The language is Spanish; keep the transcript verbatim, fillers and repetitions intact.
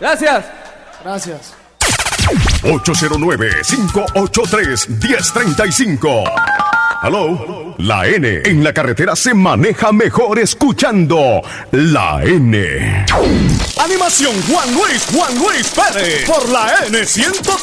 Gracias. Gracias. ocho cero nueve, cinco ocho tres, uno cero tres cinco. Hello. La N en la carretera se maneja mejor escuchando La N. Animación Juan Luis, Juan Luis Pérez por la N ciento tres.